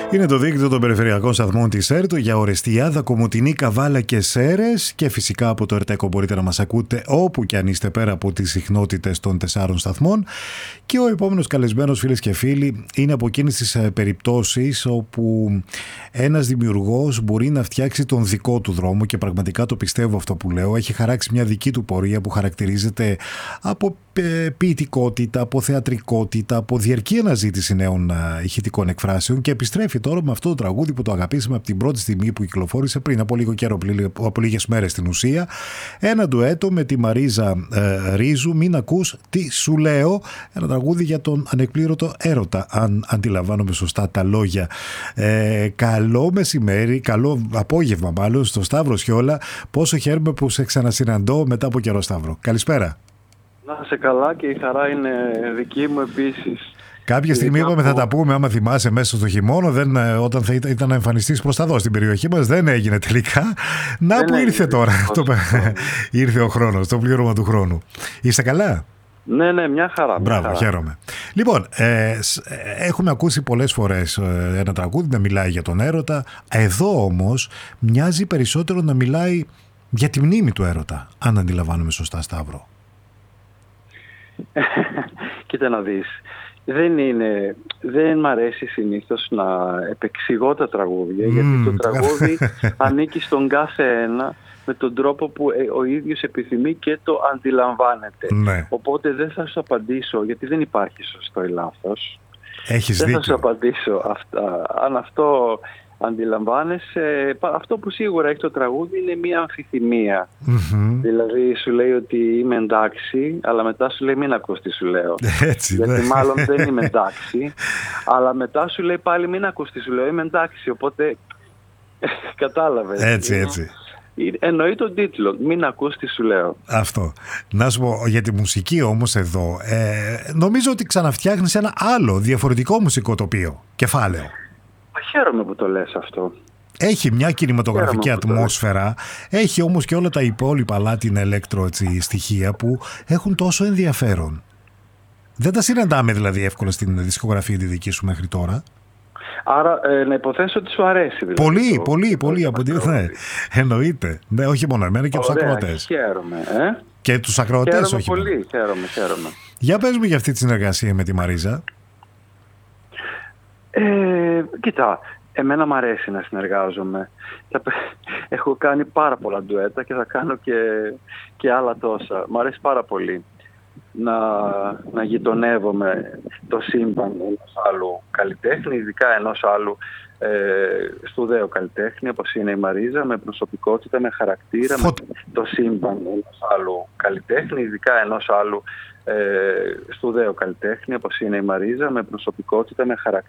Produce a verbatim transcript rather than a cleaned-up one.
Είναι το δίκτυο των περιφερειακών σταθμών της ΕΡΤ για Ορεστιάδα, Κομοτηνή, Καβάλα και Σέρρες, και φυσικά από το ΕΡΤΕΚΟ μπορείτε να μας ακούτε όπου και αν είστε πέρα από τις συχνότητες των τεσσάρων σταθμών. Και ο επόμενος καλεσμένος, φίλες και φίλοι, είναι από εκείνες τις περιπτώσεις όπου ένας δημιουργός μπορεί να φτιάξει τον δικό του δρόμο, και πραγματικά το πιστεύω αυτό που λέω. Έχει χαράξει μια δική του πορεία που χαρακτηρίζεται από ποιητικότητα, από θεατρικότητα, από διαρκή αναζήτηση νέων ηχητικών εκφράσεων, και επιστρέφει τώρα με αυτό το τραγούδι που το αγαπήσαμε από την πρώτη στιγμή που κυκλοφόρησε πριν από λίγο καιρό, από λίγες μέρες στην ουσία. Ένα ντουέτο με τη Μαρίζα ε, Ρίζου, «Μην ακούς τι σου λέω», ένα τραγούδι για τον ανεκπλήρωτο έρωτα, αν αντιλαμβάνομαι σωστά τα λόγια. Ε, καλό μεσημέρι, καλό απόγευμα μάλλον, στο Σταύρο Σιόλα. Πόσο χαίρομαι που σε ξανασυναντώ μετά από καιρό, Σταύρο. Καλησπέρα. Να είσαι καλά, και η χαρά είναι δική μου επίσης. Κάποια στιγμή είπαμε θα τα πούμε, άμα θυμάσαι, μέσα στο χειμώνα, δεν, όταν θα ήταν, ήταν να εμφανιστείς προς τα δω στην περιοχή μας. Δεν έγινε τελικά. Να, που ήρθε τώρα. Το, ήρθε ο χρόνος, το πλήρωμα του χρόνου. Είστε καλά? Ναι, ναι, μια χαρά. Μπράβο, μια χαρά. Χαίρομαι. Λοιπόν, ε, έχουμε ακούσει πολλές φορές ένα τραγούδι να μιλάει για τον έρωτα. Εδώ όμως μοιάζει περισσότερο να μιλάει για τη μνήμη του έρωτα, αν αντιλαμβάνομαι σωστά, Σταύρο. Κοίτα να δεις. Δεν είναι, δεν μ' αρέσει συνήθως να επεξηγώ τα τραγούδια, mm. γιατί το τραγούδι ανήκει στον κάθε ένα με τον τρόπο που ο ίδιος επιθυμεί και το αντιλαμβάνεται. Ναι. Οπότε δεν θα σου απαντήσω, γιατί δεν υπάρχει σωστό ή λάθος. Έχεις δεν δίκιο. θα σου απαντήσω αυτά. Αν αυτό αντιλαμβάνεσαι, αυτό που σίγουρα έχει το τραγούδι είναι μια αμφιθυμία. Mm-hmm. Δηλαδή σου λέει ότι είμαι εντάξει, αλλά μετά σου λέει μην ακούς τι σου λέω. Έτσι, γιατί ναι. μάλλον δεν είμαι εντάξει, αλλά μετά σου λέει πάλι μην ακούς τι σου λέω, είμαι εντάξει. Οπότε κατάλαβες. Έτσι, έτσι. Εννοεί τον τίτλο, μην ακούς τι σου λέω. Αυτό. Να σου πω για τη μουσική όμως εδώ, ε, νομίζω ότι ξαναφτιάχνεις ένα άλλο διαφορετικό μουσικό τοπίο, κεφάλαιο. Χαίρομαι που το λες αυτό. Έχει μια κινηματογραφική ατμόσφαιρα, έχει όμως και όλα τα υπόλοιπα Latin Electro, έτσι, στοιχεία που έχουν τόσο ενδιαφέρον. Δεν τα συναντάμε δηλαδή εύκολα στην δισκογραφία τη δική σου μέχρι τώρα. Άρα ε, να υποθέσω ότι σου αρέσει δηλαδή. Πολύ, το, πολύ, το, πολύ. το, από το, ναι, εννοείται. Ναι, όχι μόνο εμένα και τους ακροατές. Χαίρομαι. Ε? Και τους ακροατές, χαίρομαι όχι πολύ, μόνο. χαίρομαι, χαίρομαι. Για πες μου για αυτή τη συνεργασία με τη Μαρίζα. Ε, κοίτα, εμένα μου αρέσει να συνεργάζομαι. Έχω κάνει πάρα πολλά ντουέτα και θα κάνω και, και άλλα τόσα. Μ' αρέσει πάρα πολύ να, να γειτονεύομαι το σύμπαν ενός άλλου καλλιτέχνη, ειδικά ενός άλλου ε, σπουδαίου καλλιτέχνη, όπως είναι η Μαρίζα, με προσωπικότητα, με χαρακτήρα. Φω... Με το σύμπαν ενός άλλου καλλιτέχνη, ειδικά ενός άλλου ε, σπουδαίο καλλιτέχνη, όπως είναι η Μαρίζα, με προσωπικότητα, με χαρακτήρα.